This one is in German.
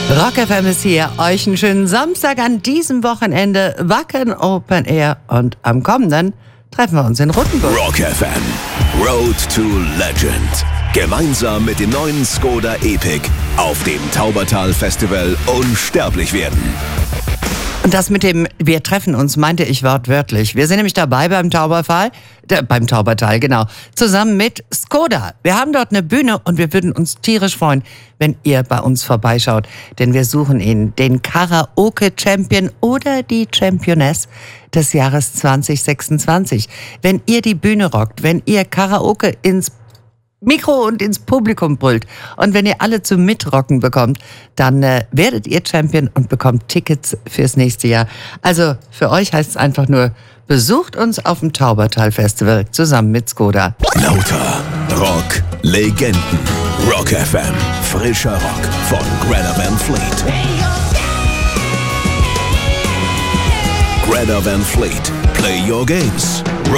Rock FM ist hier. Euch einen schönen Samstag an diesem Wochenende. Wacken Open Air. Und am kommenden treffen wir uns in Rottenburg. Rock FM. Road to Legend. Gemeinsam mit dem neuen Skoda Epic auf dem Taubertal Festival unsterblich werden. Und das mit dem wir treffen uns meinte ich wortwörtlich. Wir sind nämlich dabei beim Taubertal, genau, zusammen mit Skoda. Wir haben dort eine Bühne und wir würden uns tierisch freuen, wenn ihr bei uns vorbeischaut. Denn wir suchen ihn, den Karaoke-Champion oder die Championess des Jahres 2026. Wenn ihr die Bühne rockt, wenn ihr Karaoke ins Mikro und ins Publikum brüllt. Und wenn ihr alle zum Mitrocken bekommt, dann werdet ihr Champion und bekommt Tickets fürs nächste Jahr. Also für euch heißt es einfach nur, besucht uns auf dem Taubertal Festival zusammen mit Skoda. Lauter Rock Legenden. Rock FM. Frischer Rock von Greta Van Fleet. Greta Van Fleet. Play your games.